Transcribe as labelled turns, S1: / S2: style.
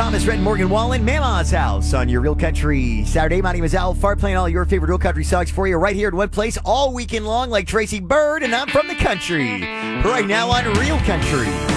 S1: Thomas, Red, Morgan Wallen, Mama's House on your Real Country Saturday. My name is Al Fart, playing all your favorite Real Country songs for you right here in one place all weekend long like Tracy Bird, and I'm from the country. Right now on Real Country.